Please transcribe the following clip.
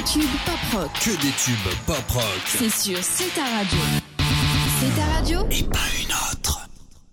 tubes pop rock. Que des tubes pop rock. C'est sur C'est ta radio. C'est ta radio. Et pas une.